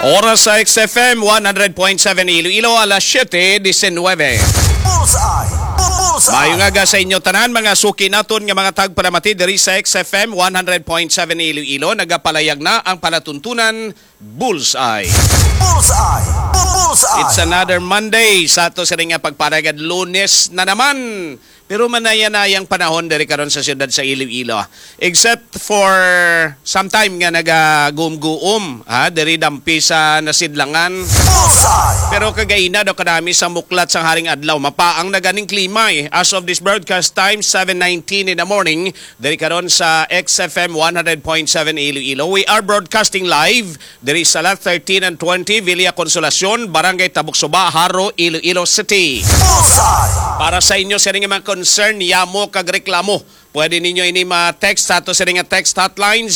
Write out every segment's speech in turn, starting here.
Oras sa XFM 100.7 Iloilo, alas 7:19. Bullseye! Bullseye! Maayong aga sa inyo tanan, mga suki naton nga mga tagparamati diri sa XFM 100.7 Iloilo. Nagapalayag na ang palatuntunan Bullseye. Bullseye! Bullseye! It's another Monday sa ato sa nga pagparagad. Lunes na naman. Pero manayanayang panahon diri karon sa siyudad sa Iloilo. Except for sometime nga nagagum-guom, diri dampi sa nasidlangan. Bullseye! Pero kagaina daw kadami sa muklat sang haring adlaw. Mapaang na ganing klima eh. As of this broadcast time, 7:19 in the morning, diri karon sa XFM 100.7 Iloilo. We are broadcasting live diri sa lot 13 and 20 Villa Consolacion, Barangay Tabuksuba, Haro, Iloilo City. Bullseye! Para sa inyo sa ring mga concern, yamo kag reklamo, pwede ninyo ini ma-text sa ato sa ring text hotline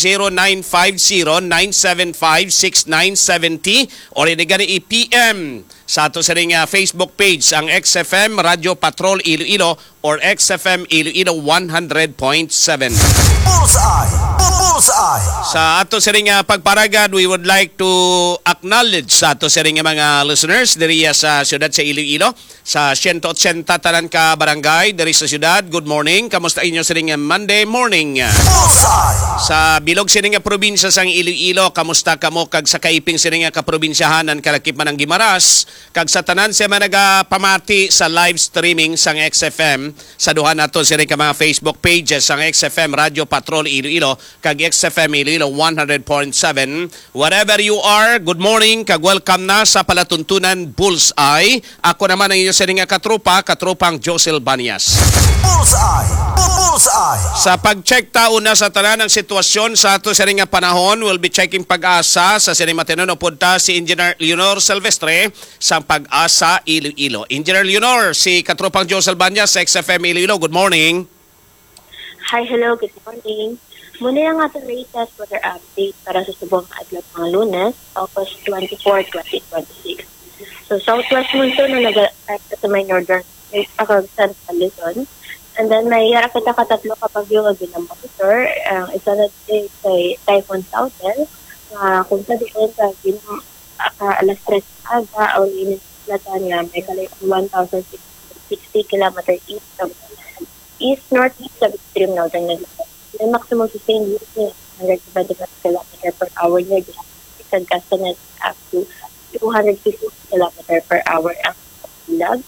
0950-975-6970 or ini gani i-PM sa ato sa ring Facebook page ang XFM Radio Patrol Iloilo or XFM Iloilo 100.7. Bullseye! Bullseye! Sa ato sa ring pagparagad, we would like to acknowledge sa ato sa ring mga listeners diri sa siyudad sa Iloilo, sa 180 tanan ka barangay diri sa siyudad. Good morning. Kamusta inyo sa ring Monday morning? Bullseye! Sa bilog sa ring probinsya sang Iloilo, kamusta kamo kag sa kaiping sa ring kaprobinsyahanan kalakip man ang Gimaras, kag sa tanan sa mga pamati sa live streaming sang XFM sa duha nato sa ring mga Facebook pages sang XFM Radio Patrol Iloilo kag XFM Iloilo 100.7. Wherever you are, good morning kag welcome na sa palatuntunan Bullseye. Ako naman ang inyo sa ring katropang Josel Banias. Bullseye! Bullseye! Sa pag-check tauna sa tanan ng sitwasyon sa ato sa ring panahon, we'll be checking pag-asa sa sining matinon punta si Engineer Leonor Silvestre sa Pag-asa Iloilo. Engineer Leonor, si katropang Josel Banias sa XFM Iloilo. Good morning. Hi, hello, good morning. Muna yung ating latest weather update para sa subong adlaw mga Lunes, August 24, 2026. So, southwest monsoon na nag-affect sa may northern Central Luzon. And then, may yara kita katatlo kapag yung ginamonitor. Isa na kay Typhoon Southel. Kung sa diyan sa alas 3 aga, o inilatan niya, may kalayong 1,660 km east-northeast sa extreme northern Luzon. May maximum sustained wind niya 125 km per hour niya. Isang kastanet up to 250 km per hour ang lag.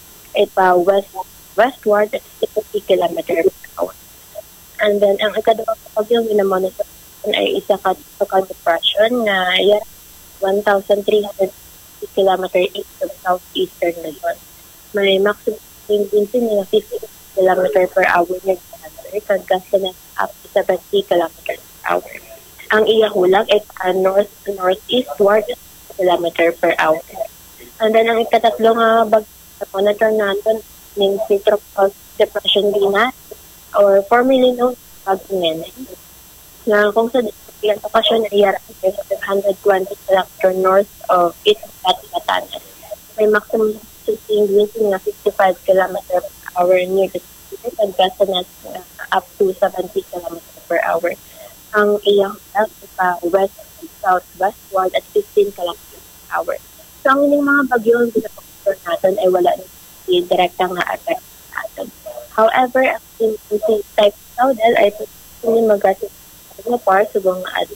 Westward at 50 km per hour. And then, ang ikadawang kapag yung minamonitor ay isa ka depression na 1,350 km east of southeastern Luzon. May maximum wind niya 50 km per hour niya. Kagkasanet up to 70 km per hour. Ang iyahulag ay northeastward km per hour. And then, ang ikatatlong monitor natin ng Tropical Depression Dina or formerly known as Bagong na kung sa ilang okasyon ay yara 120 km north of Itbati, Batanes. May maximum sustained wind na 55 km per hour near the city, pagkasanet up to 70 km per hour. Ang iyang west-southwestward at 15 km per hour. So, ang ining mga bagyong pinapakita natin ay wala na direktang na-affect natin. However, ang type Southel ay pwede mag-asin na par subong adit.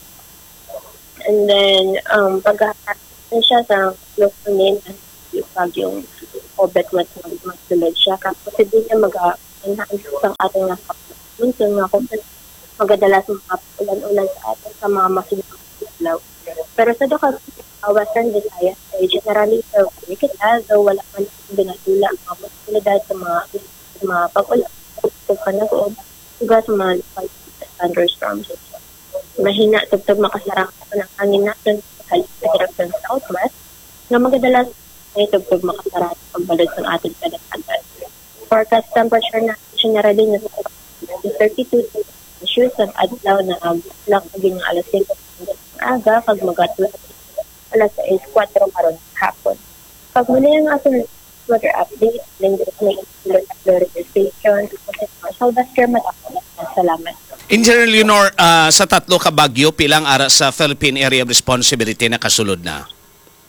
And then, pag-asin siya sa local name yung bagyong Obet what magsulod siya. Kasi din niya mag-enhance ang ating nakapagpunod. So, nga kung magadalas mga ulan-ulan sa atin sa mga masunod islaw. Pero sa doon Western Visayas ay generally survey kita, though wala man binatula ang mga posibilidad sa mga pag-ulan. Ito ka nag-uod, suga sa mga local thunderstorms. Mahina, tugtog makasarang ito ng hangin natin sa direction southwest na magadalas ay tugtog makasarang pagbalod ng ating kadagdagan. Forecast temperature na generally na 32 Celsius ang adlaw na lang aging alas 5 ng aga pag magatula alas 6:04 karon hapon. Pag muli ang ating weather update, lingkod na Florida Station, Salvador Matapos. Salamat. Engineer Leonor, sa tatlo ka bagyo, pilang ara sa Philippine Area of Responsibility na kasulod na?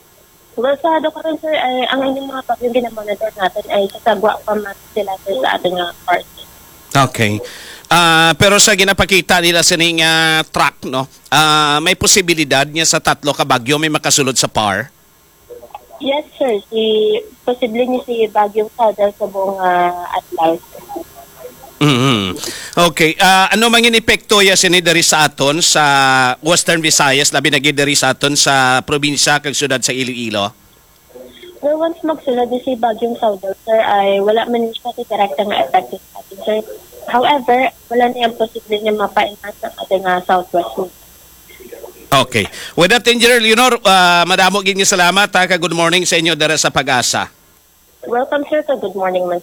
Well, sa karon sir, ay, ang inyong mga bagyong ginamonitor natin ay kasagwa pa man sila sir, sa ating party. Okay. Pero sa ginapakita nila sa ning track, no? May posibilidad niya sa 3 ka bagyo may makasulod sa PAR. Yes sir, posible niya si Bagyong Saudal sa buong Atlas. Okay. Ano mangin epekto ya sini dari sa aton sa Western Visayas labi na gid dari sa aton sa probinsya kag syudad sa Iloilo? Well, once magsulod ni si Bagyong Saudal sir, ay wala man siya si direkta nga effect sa atin sir. However, wala na yung posible niya mapa-enhance ng ating southwest mood. Okay. With that, Engineer Leonor, madamo gid nga salamat ha, good morning sa inyo dara sa Pag-asa. Welcome sir to Good Morning Man.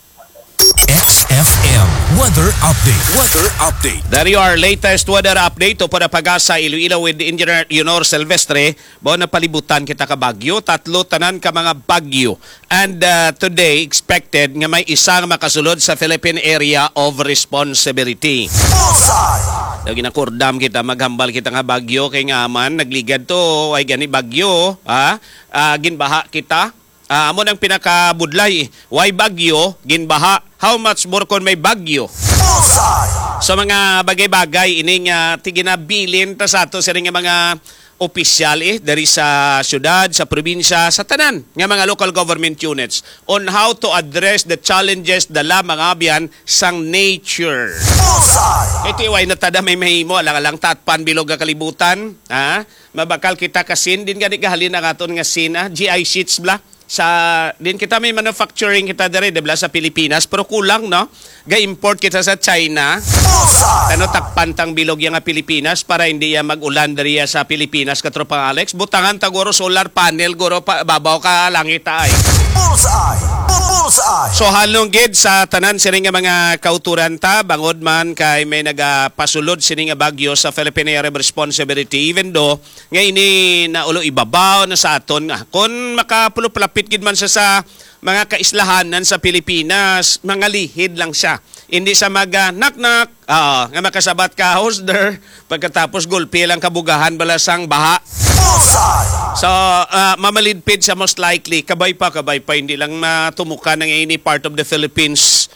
XFM Weather Update. Weather Update. There you are, latest weather update to para Pag-asa Iloilo with Engineer Leonor Silvestre. Bao na palibutan kita ka bagyo, 3 tanan ka mga bagyo. And today expected nga may isang makasulod sa Philippine Area of Responsibility. Bullseye. Lagi na kurdam kita, maghambal kita nga bagyo kay nga man nagligad to ay gani bagyo, ginbaha kita. Amo nang pinakabudlay, why bagyo, ginbaha. How much more kon may bagyo? Bullseye. Sa mga bagay-bagay ining tiginabilin ta sa ato sa mga opisyal dari sa syudad, sa probinsya, sa tanan nga mga local government units on how to address the challenges dala mga abyan sang nature. Bullseye. Ito iway na tada may mahimo alang tatpan bilog nga kalibutan, mabakal kita kasin din gani gahalin ang aton nga sina GI sheets bla sa din kita may manufacturing kita dere debla sa Pilipinas pero kulang no ga-import kita sa China. Bullseye. Ano takpantang bilog yang Pilipinas para hindi ya mag-ulan deriya sa Pilipinas katropang Alex butangan taguro solar panel guro babaw ka langit ay. Bullseye. Bullseye. So halong gid sa tanan sini nga mga kauturan ta bangod man kay may nagapasulod sini nga bagyo sa Philippine Area of Responsibility even though nga ini naulo ibabaw na sa aton nga kun makapulupalapit gid man sa mga kaislahanan sa Pilipinas mga lihid lang siya. Hindi sa knock-knock, nga makasabat ka hosder, pagkatapos gulpi lang kabugahan balasang baha. Bullseye. So, mamalidpid siya most likely. Kabay pa, hindi lang matumukan ng any part of the Philippines.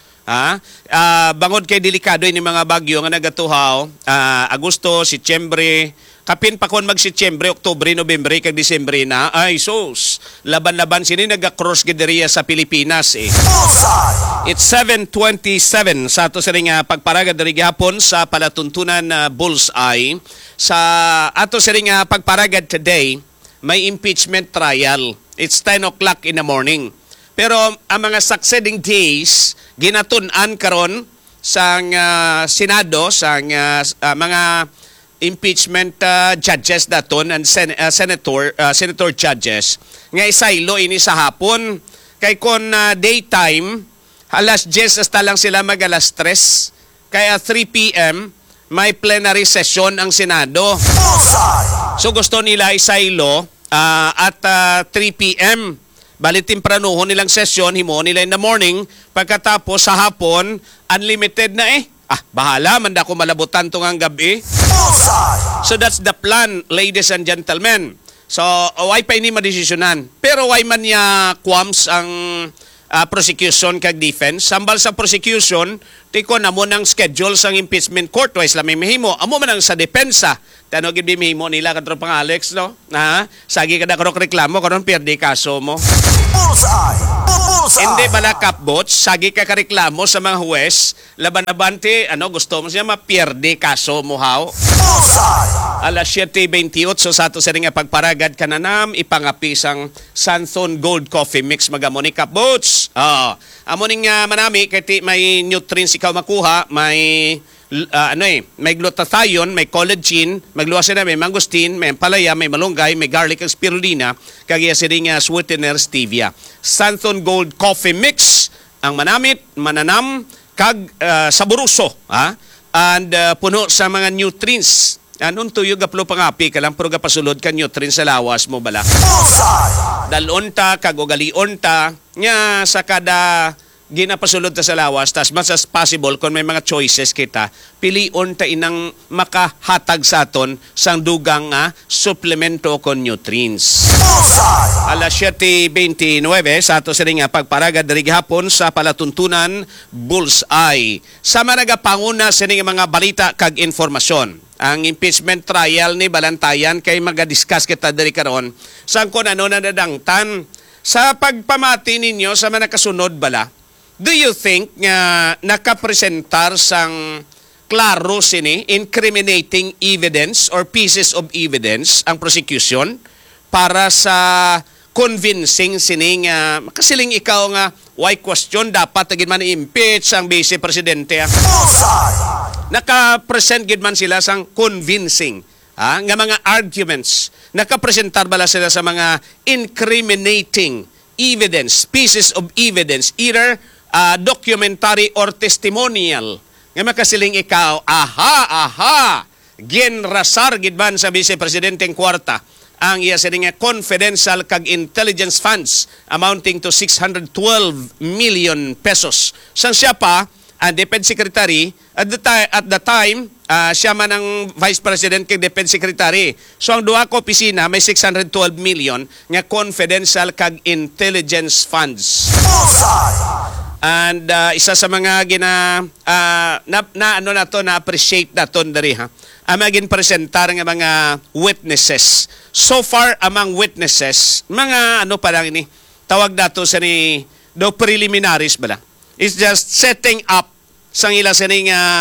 Bangod kay delikado ini mga bagyo nga nagatuhaw, Agosto, Setyembre, kapin pa kon mag-Setyembre, Oktubre, Nobyembre, kag Disyembre na, ay sus, laban-laban sini nag-cross gideriya sa Pilipinas eh. Bullseye. It's 7:27 sa ato sa ring pagparagad diri gihapon sa palatuntunan Bullseye. Sa ato sa ring pagparagad today, may impeachment trial. It's 10 o'clock in the morning. Pero ang mga succeeding days, ginatun-an karon sang Senado, sang mga impeachment judges daton and senator judges nga isaylo ini sa hapon kay kon daytime alas 10 hasta lang sila mag alas 3 kaya 3 p.m. may plenary session ang Senado. Bullseye. So gusto nila isaylo at 3 p.m. Bali tempranuhon nilang session himo nila in the morning pagkatapos sa hapon unlimited na bahala man dako malabutan tong ang gabi. Bullseye. So that's the plan, ladies and gentlemen. So why pa ini madesisyonan? Pero why man niya qualms ang prosecution kag defense? Sambal sa prosecution, tiko na mo ng schedule sang impeachment court twice lang may mahimo. Amo man ang sa depensa. Tano gid mahimo nila katropang Alex no? Sagi kada karok reklamo karon pierde kaso mo. Bullseye. Bullseye. Hindi balakap bots, sagi ka kareklamo sa mga huwes, laban-abante, gusto mo siya mapierde kaso mo haw. Bullseye. Alas 7:28 sa ato sa ring pagparagad kananam ipangapisang Santhon Gold Coffee Mix magamoni kap bots. Amo ning manami kay may nutrients ikaw makuha, may may glutathione, may collagen, magluwas na may mangosteen, may palaya, may malunggay, may garlic ug spirulina, kag iya sining sweetener stevia. Santhon Gold Coffee Mix ang manamit, mananam kag saburuso, and puno sa mga nutrients. Anong tuyo gaplo pangapi ka lang pero gapasulod ka nutrients sa lawas mo bala. Bullseye. Dalon ta kag ugalion ta nya sa kada ginapasulod ta sa lawas, tas mas as possible kung may mga choices kita, pilion ta inang makahatag sa aton sang dugang nga suplemento kon nutrients. Bullseye. Alas 7:29 sa ato sini nga pagparagad diri gihapon sa palatuntunan Bullseye. Sa managapanguna sini nga mga balita kag informasyon. Ang impeachment trial ni Balantayan kay maga-discuss kita diri karon sang kun ano na nadangtan sa pagpamati ninyo sa mga nakasunod bala. Do you think nga nakapresentar sang klaro sini incriminating evidence or pieces of evidence ang prosecution para sa convincing sini nga makasiling ikaw nga why question dapat gid man impeach ang vice presidente? Bullseye. Naka-present gid man sila sang convincing nga mga arguments. Nakapresentar bala sila sa mga incriminating evidence, pieces of evidence, either documentary or testimonial. Nga makasiling ikaw, aha, ginrasar gid man sa Vice Presidenteng kwarta ang iya sa nga confidential kag intelligence funds amounting to 612 million pesos. Sang siya pa, ang Defense Secretary, at the time, siya man ang Vice President kag Defense Secretary. So ang duha ko opisina may 612 million nga confidential kag intelligence funds. Bullseye. And isa sa mga na-appreciate naton dari ha. Ang maging presentar nga mga witnesses. So far among witnesses, mga pa lang ini, tawag dato sa ni do preliminaries bala. It's just setting up sang ila sa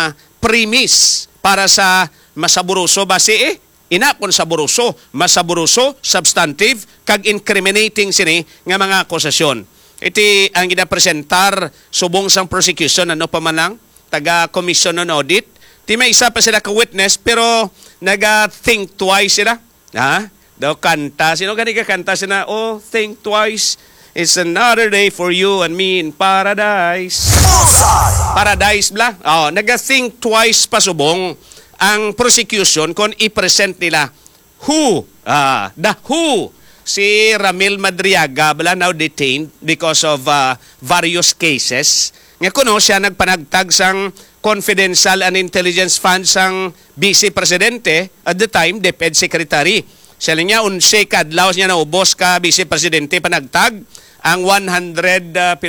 premise para sa masaburuso base inakon saburuso, masaburuso, substantive, kag incriminating sini nga mga akusasyon. Iti ang ginapresentar subong sang prosecution ano pa man lang taga commission on audit. Ti may isa pa sila ka witness pero naga-think twice sila. Ha? Daw kanta. Sino gani ka kanta sila? Oh, think twice. It's another day for you and me in paradise. Bullseye. Paradise bla. Oh, naga-think twice pa subong ang prosecution kung i-present nila who, the who, si Ramil Madriaga bala now detained because of various cases. Nga kuno siya nagpanagtag sang confidential and intelligence fund sang Vice Presidente at the time, Defense Secretary. Siya niya, 11 kadlaw niya na ubos ka Vice Presidente panagtag ang 125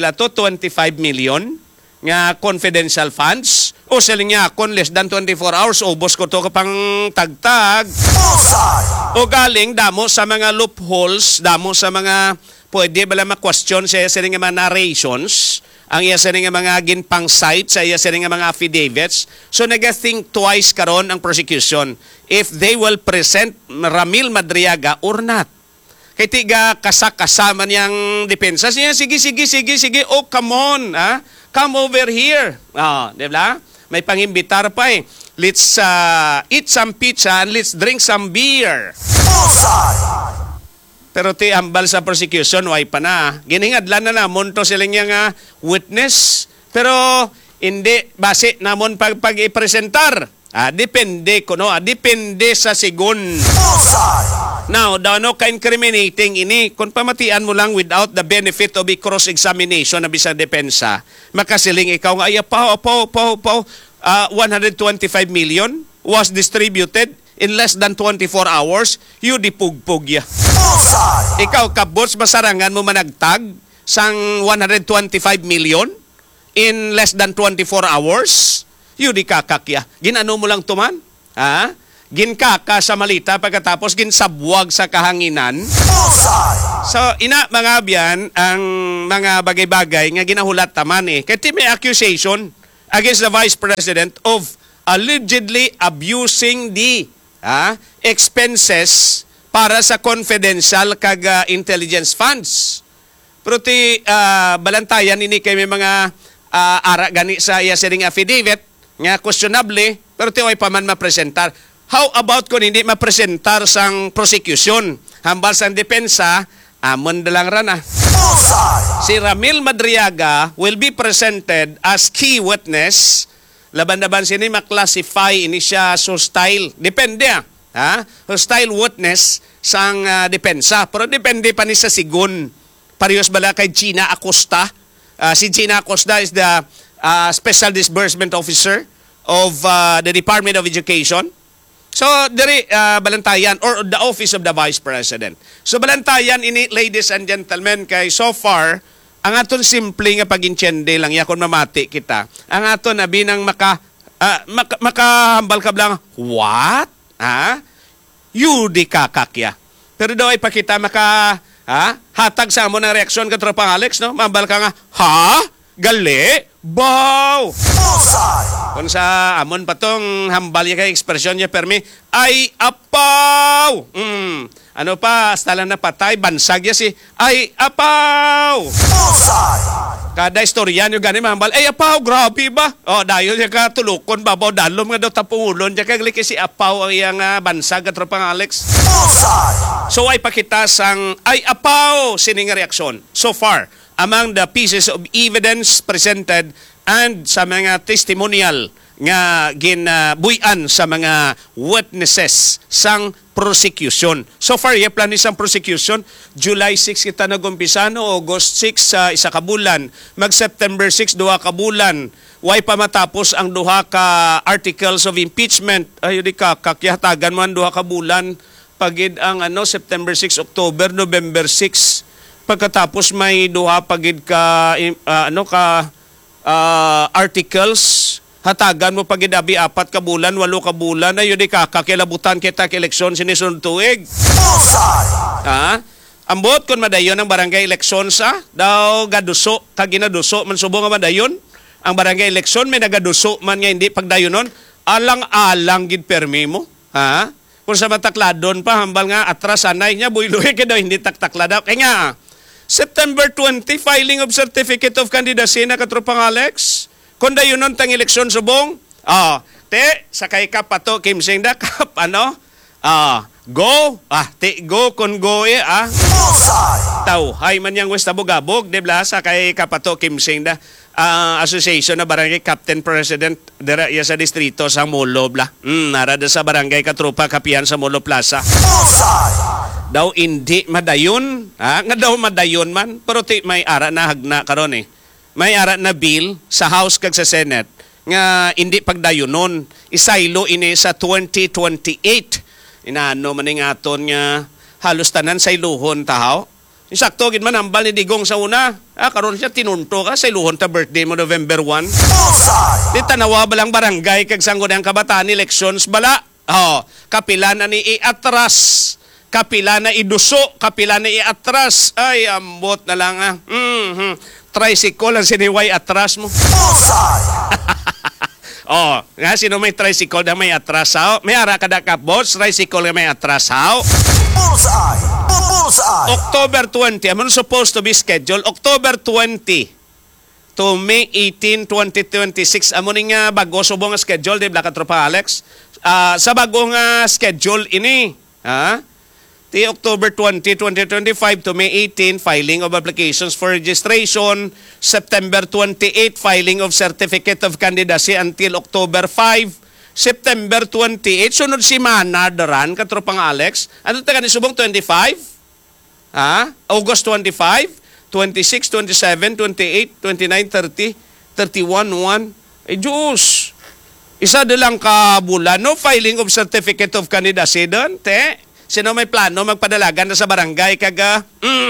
million nga confidential funds. O siya niya, kung less than 24 hours, ubos ko to kapang tagtag. Bullseye. O galing, damo sa mga loopholes, damo sa mga pwede bala ma-question sa iya nga mga narrations, ang iya nga mga ginpang sites, sa iya nga mga affidavits. So nag-think twice karon ang prosecution if they will present Ramil Madriaga or not. Kaya tiga kasama niyang depensa. Sige, oh come on, come over here. Di ba? May pangimbitar pa eh. Let's eat some pizza and let's drink some beer. Bullseye. Pero ti ambal sa prosecution, why pa na. Giningadlan na namon to sila nga witness. Pero hindi, base namon pag-ipresentar. Depende ko, no? Depende sa sigon. Bullseye. Now, no ka-incriminating ini, kung pamatian mo lang without the benefit of a cross-examination na bisang depensa, makasiling ikaw nga, 125 million was distributed in less than 24 hours, you dipugpug ya. Bullseye. Ikaw, kabots, masarangan mo managtag sang 125 million in less than 24 hours, you di kakakya. Ginano mo lang tuman? Ginkaka sa malita pagkatapos ginsabwag sa kahanginan. Bullseye. So, mga biyan, ang mga bagay-bagay nga ginahulat taman eh. Kaya may accusation against the Vice President of allegedly abusing the expenses para sa confidential kag intelligence funds. Pero Balantayan ini kay may mga ara gani sa iya siring affidavit nga questionable pero ay pa man mapresentar. How about kung hindi mapresentar sang prosecution? Hambal sang depensa, amon dalang rana. Bullseye. Si Ramil Madriaga will be presented as key witness. Laban-laban sini maklasify ini siya hostile. Depende hostile witness sang depensa. Pero depende pa ni sa sigon. Parehas bala kay Gina Acosta si Gina Acosta is the Special Disbursement Officer of the Department of Education. So, diri balantayan or the Office of the Vice President. So, balantayan ini, ladies and gentlemen, kay so far, ang aton simple nga pag-intyende lang, yakon mamati kita. Ang aton abi nang makahambal ka lang, what? Ha? Yudi kakakya. Pero daw ay pakita hatag sa mo ng reaksyon ka tropang Alex, no? Mambal ka nga, ha? Gali? Bow! Bullseye! Kung sa amon pa tong hambal niya kay ekspresyon niya permi, ay apaw! Ano pa, hasta lang napatay, bansag niya si, ay apaw! Bullseye! Kada istorya nyo gani mahambal, ay apaw, grabe ba? O, dayo niya ka tulukon, babaw, dalom nga daw tapungulon, niya kagli si apaw ang iyang bansag at tropang Alex. Bullseye! So ay pakita sang, ay apaw, sining reaksyon. So far, among the pieces of evidence presented and sa mga testimonial nga ginabuyan sa mga witnesses sang prosecution. So far, yung plan isang prosecution, July 6 kita nag-umpisa, no? August 6 sa isa ka bulan, mag-September 6 duha ka bulan, way pa matapos ang duha ka articles of impeachment. Ay, di ka, kakyatagan mo ang duha ka bulan, pagid ang September 6, October, November 6, pagkatapos may duha pagid ka articles, hatagan mo pagid abi 4 ka bulan, 8 ka bulan, ayo di kakilabutan kita ka eleksyon sinisunod tuig. Bullseye! Ha? Ambot kon madayon ang barangay eleksyon sa daw gaduso kag ginaduso man subo nga madayon ang barangay eleksyon may nagaduso man nga hindi pagdayonon alang-alang gid permi mo. Ha? Kung sa matakladon pa hambal nga atras anay niya buyloy kay daw hindi taktakladaw kay nga September 20, filing of Certificate of Candidacy na katropang Alex. Kung da yun tang eleksyon subong, sakay ka pato, Kim Singda, kap, go, go, kung go Bullseye! tauhay man yang West Abogabog, di ba, sakay ka pato, Kim Singda, Association na Barangay Captain President, dira iya sa distrito sa Molo, bla. Narada sa Barangay Katropa, Kapihan sa Molo Plaza. Bullseye! Daw hindi madayon, nga daw madayon man, pero may ara na hagna karon eh. May ara na bill sa House kag sa Senate nga hindi pagdayonon, isaylo ini sa 2028. Inaano man ning aton nga halos tanan sa iluhon tahaw. Insakto gid man hambal ni Digong sa una. Karon siya tinunto ka sa iluhon ta birthday mo November 1. Bullseye! Di tanawa balang barangay kag sangguniang kabataan elections bala. Kapila na ni iatras. Kapila na iduso, kapila na iatras. Ay, ambot na lang Tricycle ang siniway atras mo. Bullseye! Nga sino may tricycle na may atras how? May ara kada ka boss, tricycle na may atras how? Bullseye! Bullseye! October 20, I'm supposed to be scheduled October 20 to May 18, 2026. Amo ning bago subong nga schedule, di ba katropa Alex? Sa bagong schedule ini, Ti October 20, 2025 to May 18, filing of applications for registration. September 28, filing of certificate of candidacy until October 5. September 28, sunod si Mana daran, katropang Alex. Ano taga ni subong 25? August 25, 26, 27, 28, 29, 30, 31, 1. Diyos! Isa lang ka bulan, no? Filing of certificate of candidacy doon, te? Sino may plano magpadalagan na sa barangay kaga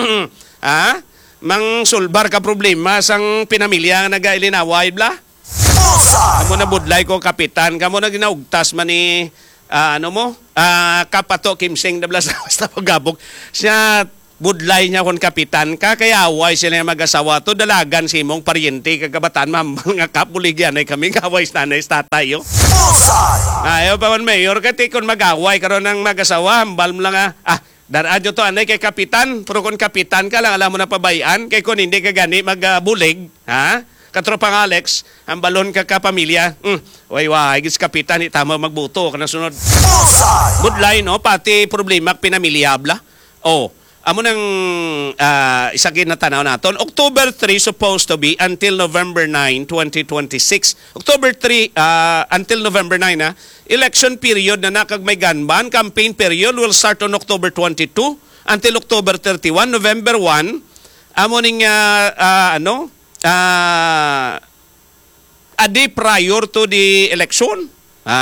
mang sulbar ka problema sang pinamilya nga nagailinaway bla? Amo na budlay ko kapitan, kamo na ginaugtas man ni kapato Kimsing dabla sa basta pagabog. Siya budlay niya kon kapitan ka kaya away sila mag-asawa to dalagan si imong paryente kagabataan mambal nga kapuligyan ay kami kaway nanay tatay yo. Ayaw pa man mayor kati kon mag-away karon ng mag-asawa hambal mo lang daradyo to anay kay kapitan pero kon kapitan ka lang alam mo na pabayaan kay kon hindi ka gani magbulig katropang Alex hambalon ka kapamilya way gis kapitan itama magbuto kana sunod budlay no pati problema pinamilya bla amo nang isa na tanaw naton. October 3 supposed to be until November 9, 2026. October 3 until November 9 election period na nakag may ganban. Campaign period will start on October 22 until October 31, November 1. Amo ning a day prior to the election.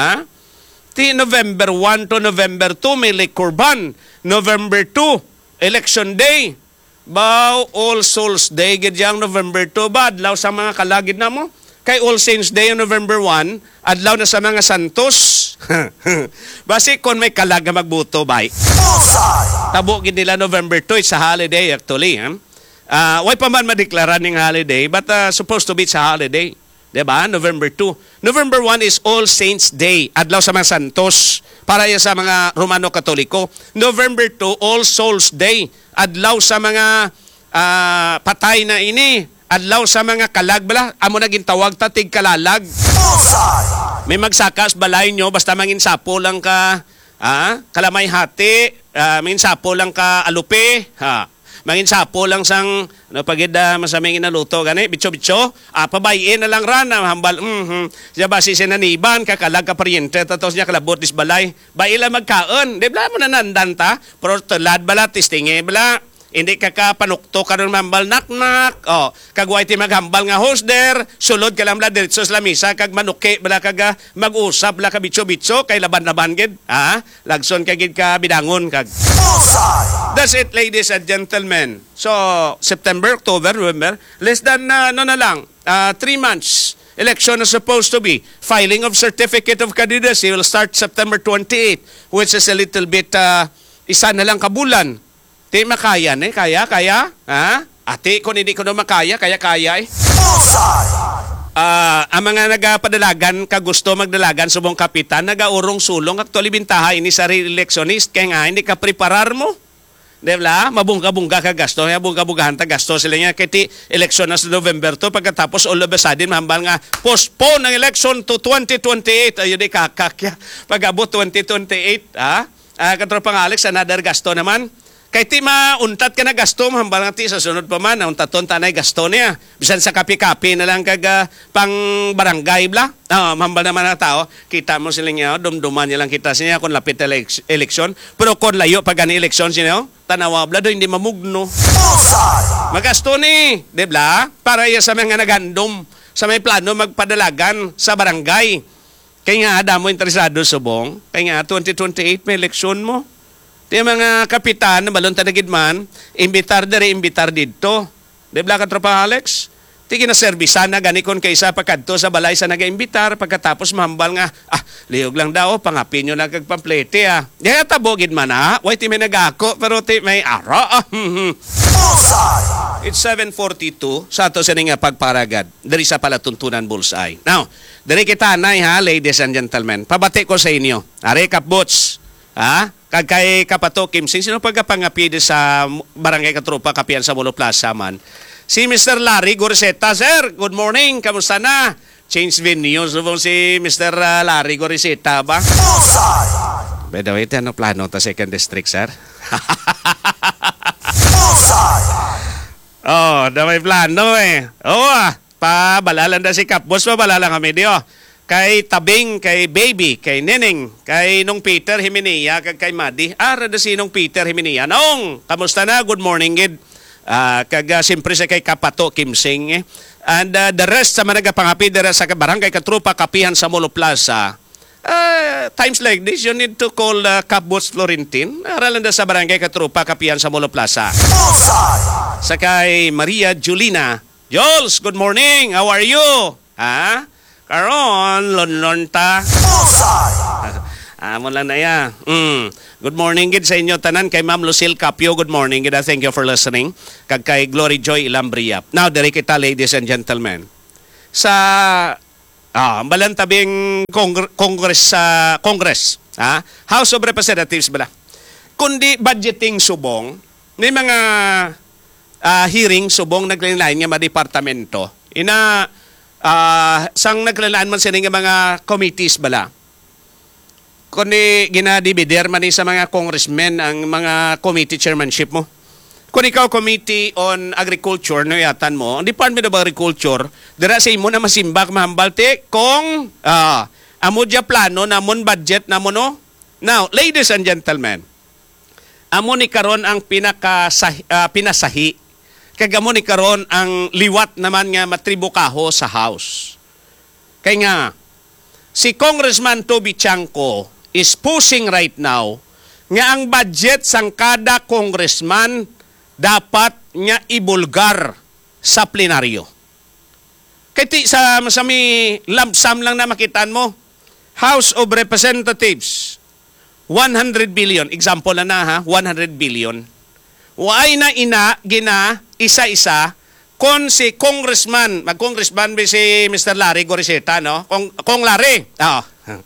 Ti November 1 to November 2 may liquor ban. November 2 election day. Bao All Souls Day gidyang November 2 ba adlaw sa mga kalagid na mo? Kay All Saints Day on November 1 adlaw na sa mga santos. Basi kon may kalag nga magbuto bay. Bullseye. Tabo gid nila November 2 it's a holiday actually. Why pa man madeklara ning holiday but supposed to be it's a holiday. Diba? November 2. November 1 is All Saints Day. Adlaw sa mga santos. Para yan sa mga Romano Katoliko. November 2, All Souls Day. Adlaw sa mga patay na ini. Adlaw sa mga kalagbala. Amo naging tawag tatig kalalag. Bullseye. May magsakas balay nyo. Basta mangin sapo lang ka kalamay hati. Mangin sapo lang ka alupe. Mangin sapo lang sang pagid masaming inaluto gani bitso-bitso pabayin na lang ran hambal siya ba si sinaniban kakalag ka paryente tatos niya kalabot dis balay baila magkaon di bla mo na nandanta pero tulad bala tistinge bala hindi ka panukto ka ron mambal nak-nak kagway ti maghambal nga hosder sulod ka lang bala diretso sa lamisa kag manuki bala kag mag-usap bala ka bitso-bitso kay laban-laban gid lagson ka gid ka bidangon kag Bullseye. that's it, ladies and gentlemen. So, September, October, November, less than, 3 months. Election is supposed to be. Filing of certificate of candidacy will start September 28, which is a little bit, isa na lang kabulan. Di makaya, kaya? Ate, kung hindi ko na makaya, kaya eh. Bullseye. Ang mga nagapadalagan, kagusto magdalagan subong kapitan, nagaurong sulong, actually bintaha ini sa re-electionist, kaya nga, hindi ka preparar mo. Diba? Mabungga-bungga ka gasto. Mabungga-bunggahan ta gasto sila nga. Kaya election na sa November to. Pagkatapos all of a sudden, mahambal nga, postpone ng election to 2028. Ayun di kakakya. Pag-abot 2028, katropang Alex, another gasto naman. Kaya ti mauntat ka na gasto, mahambal nga ti sa sunod pa man, untaton tanay gasto niya. Bisan sa kapi-kapi na lang kag pang barangay bla. Mahambal naman na tao, kita mo sila niya, dumduman niya lang kita siya kung lapit na eleksyon. Pero kung layo pag gani eleksyon siya, tanawa bla do hindi mamugno. Bullseye. Magasto ni, di bla? Para iya sa mga nagandom, sa may plano magpadalagan sa barangay. Kaya nga, damo interesado subong. Kaya nga, 2028 may eleksyon mo. Di mga kapitan na balon tanagid man, imbitar dito. Di ba ka tropa Alex? Ti ginaserbisan na gani kon kaysa pagkadto sa balay sa naga-imbitar pagkatapos mahambal nga, liyog lang daw, pangapin nyo na kagpamplete Di nga tabogid man way ti may nagako, pero ti may ara Bullseye. It's 7:42 sa ato sa nga pagparagad. Dari sa palatuntunan bullseye. Now, dari kita na ladies and gentlemen, pabati ko sa inyo. Are Kapbots, kag kay Kapato Kimsing, sino pagkapangapi sa barangay Katropa, Kapian sa Molo Plaza man? Si Mr. Larry Goriseta. Sir, good morning. Kamusta na? Change venue. Subong si Mr. Larry Goriseta ba? Bullseye. By the way, ano plano ta second district, sir? Bullseye. May plano pabalalan na si Kapbos, pabalalan kami diyo. Kay Tabing, kay Baby, kay Neneng, kay Nung Peter Himinia, kay Madi. Rada si Nung Peter Himinia. Nung, kamusta na? Good morning, gid. Siyempre sa kay Kapato Kimsing. And the rest sa mga nagapangapi dira sa barangay Katrupa, Kapihan sa Molo Plaza. Times like this, you need to call Kapbots Florentine. Aralan na sa barangay Katrupa, Kapihan sa Molo Plaza. Bullseye. Sa kay Maria Julina. Jules, good morning. How are you? Karon, lon ta. Bullseye. Amo lang na ya. Good morning gid sa inyo tanan kay Ma'am Lucille Capio. Good morning gid. Thank you for listening. Kag kay Glory Joy Ilambriap. Now, diri kita ladies and gentlemen. Sa balantabing Congress House of Representatives bala. Kundi budgeting subong, may mga hearing subong naglain-lain nga departamento. Sang naglalaan man sila nga mga committees bala. Kundi ginadibider man sa mga congressmen ang mga committee chairmanship mo. Kung ikaw committee on agriculture, no yatan mo, ang Department of Agriculture, dira sa imo na masimbak mahambalte kung amo dya plano namon budget namo no. Now, ladies and gentlemen, amo ni karon ang pinasahi kagamo ni karon ang liwat naman nga matribukaho sa House. Kaya nga, si Congressman Toby Chanco is pushing right now nga ang budget sang kada congressman dapat nga ibulgar sa plenaryo. Kaya sa may lump sum lang na makitaan mo, House of Representatives, 100 billion, example na ha, 100 billion. Waay na gina, isa-isa, kung si congressman, mag-congressman ba si Mr. Larry Goriseta, no? Kung Larry, oo.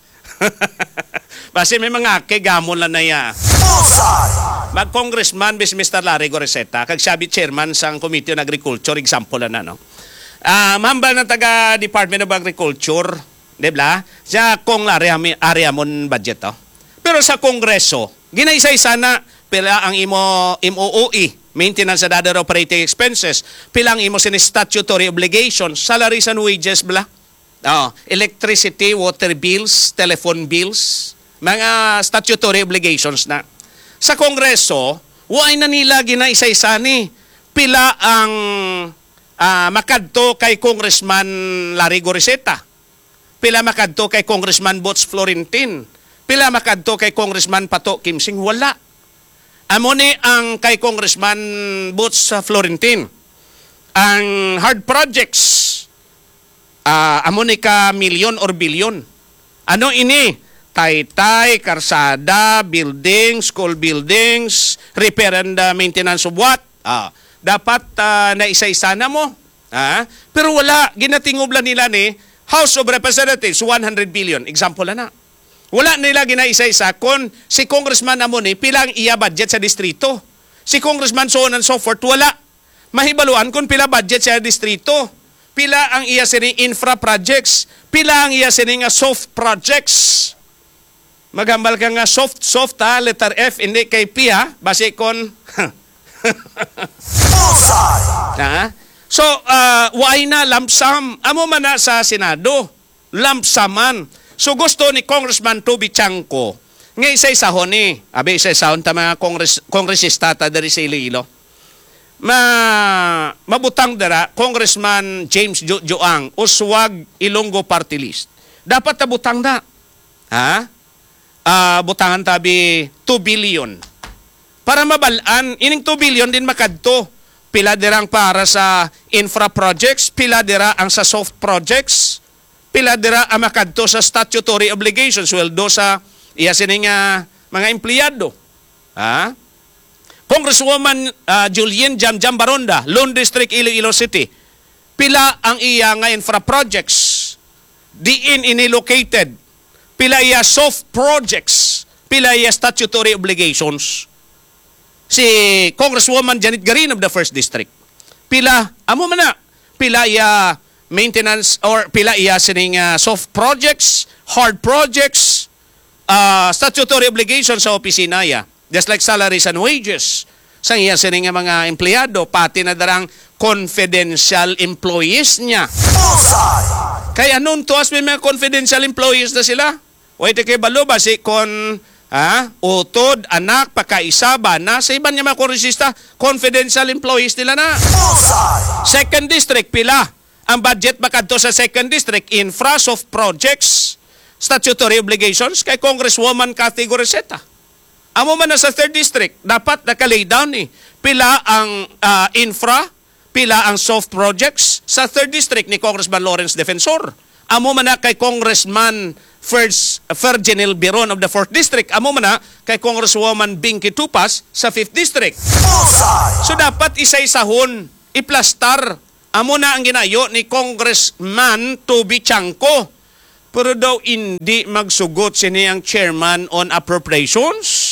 Basi may mga gamon lang na ya. Mag-congressman ba si Mr. Larry Goriseta, kag sabi chairman sang Committee on Agriculture, example na, no? Mahambal na taga Department of Agriculture, di ba? Siya kung area mon budget, oh. Pero sa Kongreso, ginaisa-isa na pila ang MOOE, Maintenance and Other Operating Expenses, pila ang imo sin statutory obligations, salaries and wages, bla. Electricity, water bills, telephone bills, mga statutory obligations na. Sa Kongreso, why na nila ginaisa-isa ni pila ang makadto kay Congressman Larry Goriseta, pila makadto kay Congressman Bots Florentin, pila makadto kay Congressman Pato Kimsing, wala. Amo ni ang kay Congressman Bots Florentin, ang hard projects, amo ni ka milyon or bilyon. Ano ini? Taytay, karsada, buildings, school buildings, repair and maintenance of what? Dapat na isa-isa na mo. Pero wala, ginatingoblan nila ni House of Representatives, 100 billion. Example na. Wala nila ginaisa-isa kung si Congressman Amoni pilang iya budget sa distrito. Si Congressman so on and so forth, wala. Mahibaluan kung pila budget sa distrito. Pila ang iya sining infra projects. Pila ang iya sining soft projects. Magambal ka nga soft ha, letter F, hindi kay P ha, base kon... So, why na lump sum? Amo man na sa Senado, lump suman. So gusto ni Congressman Toby Chanco, nga isa-isahon ni, isa-isahon ta mga kongresista ta dari sa Iloilo. Mabutang dara, Congressman James Joang, Uswag Ilonggo Party List. Dapat tabutang na. Butangan tabi 2 billion. Para mabalaan, ining 2 billion din makadto. Pila dirang para sa infra projects, pila dira ang sa soft projects, pila dira ang makadto sa statutory obligations, sweldo sa iya sining mga empleyado. Congresswoman Julien Jamjam Baronda, Lone District, Iloilo City, pila ang iya nga infra projects, diin inilocated, pila iya soft projects, pila iya statutory obligations. Si Congresswoman Janet Garin of the 1st District, pila, amo man na, pila iya maintenance or pila iya sining soft projects, hard projects, statutory obligations sa opisina ya. Just like salaries and wages. Sa iya sining mga empleyado, pati na darang confidential employees niya. Kaya noon to as may mga confidential employees na sila. Wait kay balo ba si utod, anak, pakaisa ba na sa iban niya mga kongresista, confidential employees nila na. Second District, pila ang budget makadto sa Second District, infra, soft projects, statutory obligations kay Congresswoman Cathy Goriseta. Amo man na sa Third District, dapat nakalay down pila ang infra, pila ang soft projects sa Third District ni Congressman Lawrence Defensor. Amo man na kay Congressman Fergenil Biron of the 4th District. Amo man na kay Congresswoman Binky Tupas sa 5th District. So dapat isa-isahon, iplastar. Amo na ang ginayo ni Congressman Toby Chanco. Pero daw hindi magsugot sini ang chairman on appropriations.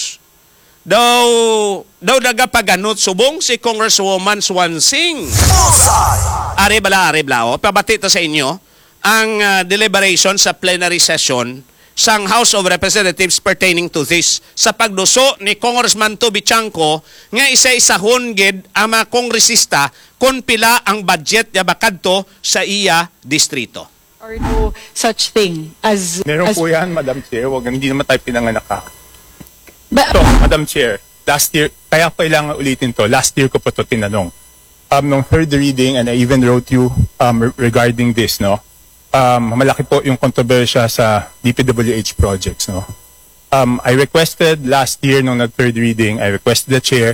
Daw nagapaganot subong si Congresswoman Swansing. Are bala, pabati ta sa inyo ang deliberation sa plenary session sang House of Representatives pertaining to this sa pagduso ni Congressman Toby Chanco nga isa-isahon gid ang mga kongresista kung pila ang budget ya bakadto sa iya distrito. Or no such thing as... Meron po yan, Madam Chair. Hindi naman tayo pinanganak ka. But, So, Madam Chair, last year, kaya kailangan ulitin to. Last year ko po to tinanong. nung third reading, and I even wrote you regarding this, no? Malaki po yung kontrobersya sa DPWH projects, no? I requested last year nung nag-third reading, I requested the chair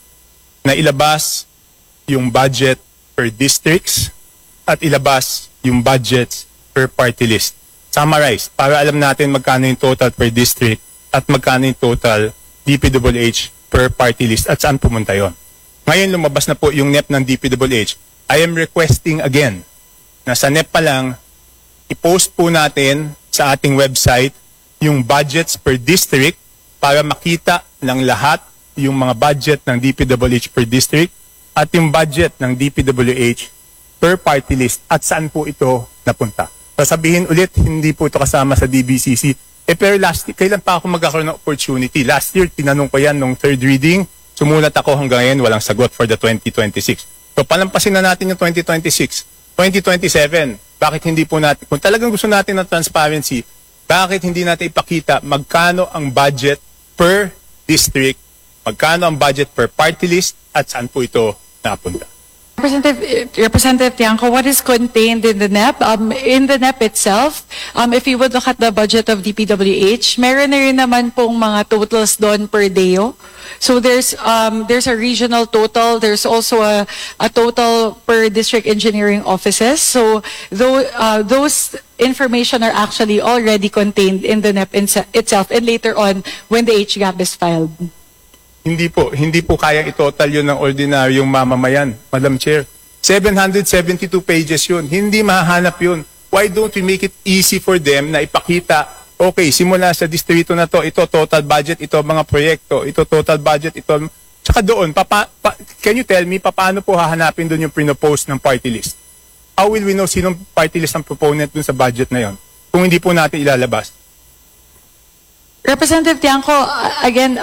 na ilabas yung budget per districts at ilabas yung budgets per party list. Summarize, para alam natin magkano yung total per district at magkano yung total DPWH per party list at saan pumunta yon. Ngayon lumabas na po yung NEP ng DPWH. I am requesting again na sa NEP pa lang, i-post po natin sa ating website yung budgets per district para makita ng lahat yung mga budget ng DPWH per district at yung budget ng DPWH per party list at saan po ito napunta. Sasabihin ulit, hindi po ito kasama sa DBCC. Pero kailan pa ako magkakaroon ng opportunity? Last year, tinanong ko yan nung third reading. Sumulat ako hanggang ngayon, walang sagot for the 2026. So, palampasin na natin yung 2026. 2027, bakit hindi po natin, kung talagang gusto natin ng transparency, bakit hindi natin ipakita magkano ang budget per district, magkano ang budget per party list, at saan po ito napunta? Representative Tiangco, what is contained in the NEP? In the NEP itself, if you would look at the budget of DPWH, meron na rin naman pong mga totals doon per DEO. So there's a regional total. There's also a total per district engineering offices. So those information are actually already contained in the NEP itself, and later on when the HGAP is filed. Hindi po kaya i-total yun ng ordinaryong mamamayan, Madam Chair. 772 pages yun. Hindi mahahanap yun. Why don't we make it easy for them na ipakita, okay, simula sa distrito na to, ito total budget, ito mga proyekto, ito total budget, ito. Tsaka doon, can you tell me, paano po hahanapin doon yung pinopose ng party list? How will we know sinong party list ang proponent doon sa budget na yon kung hindi po natin ilalabas? Representative Tiangco, again,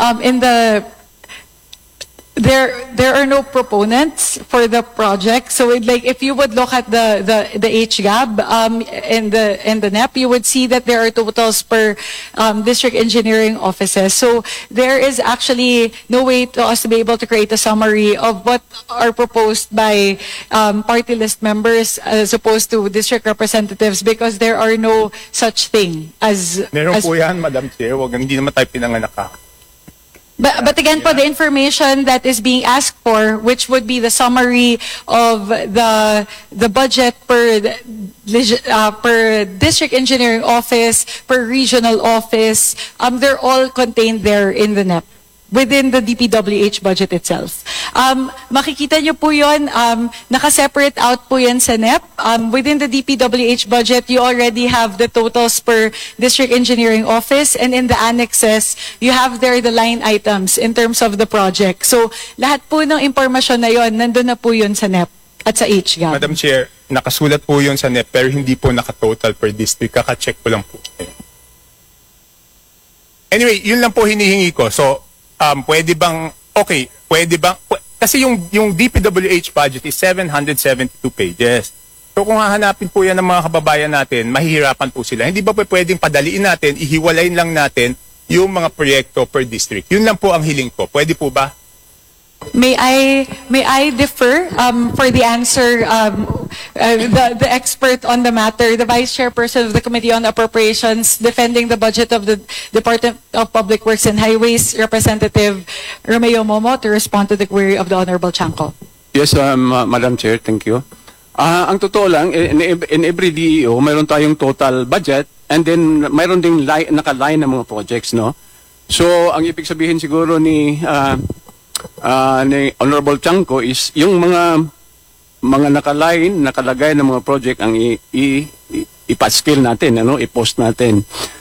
there are no proponents for the project. So like if you would look at the HGAB in the NEP, you would see that there are totals per district engineering offices. So there is actually no way to us to be able to create a summary of what are proposed by party list members as opposed to district representatives, because there are no such thing as... Meron po yan, Madam Chair. Hindi naman tayo pinanganak ka. But again, po, the information that is being asked for, which would be the summary of the budget per district engineering office, per regional office, they're all contained there in the NEP, within the DPWH budget itself. Makikita nyo po yun, naka-separate out po yan sa NEP. Within the DPWH budget, you already have the totals per district engineering office, and in the annexes, you have there the line items in terms of the project. So, lahat po ng impormasyon na yon, nandun na po yun sa NEP at sa HGAB. Madam Chair, nakasulat po yun sa NEP, pero hindi po nakatotal per district. Kaka-check ko lang po. Anyway, yun lang po hinihingi ko. So, pwede bang kasi yung DPWH budget is 772 pages. So kung hahanapin po yan ng mga kababayan natin, mahihirapan po sila. Hindi ba pwedeng padaliin natin, ihiwalayin lang natin yung mga proyekto per district? Yun lang po ang hiling ko. Pwede po ba? May I differ for the answer? The expert on the matter, the Vice Chairperson of the Committee on Appropriations, defending the budget of the Department of Public Works and Highways, Representative Romeo Momo, to respond to the query of the Honorable Tiangco. Yes, Madam Chair, thank you. Ang totoo lang, in every DEO, mayroon tayong total budget, and then mayroon ding naka-line ng mga projects, no? So, ang ibig sabihin siguro ni Honorable Tiangco is yung mga nakalagay ng mga project ang ipa-scale natin, i-post natin.